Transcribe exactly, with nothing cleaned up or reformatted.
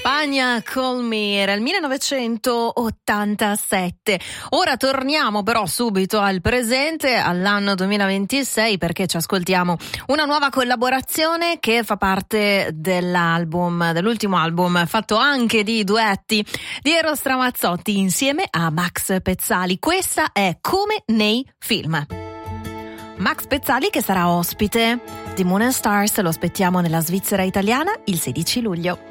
Spagna, Call Me, era il millenovecentottantasette. Ora torniamo però subito al presente, all'anno duemilaventisei, perché ci ascoltiamo una nuova collaborazione che fa parte dell'album, dell'ultimo album fatto anche di duetti di Eros Ramazzotti insieme a Max Pezzali. Questa è Come nei film. Max Pezzali che sarà ospite di Moon and Stars, lo aspettiamo nella Svizzera italiana il sedici luglio.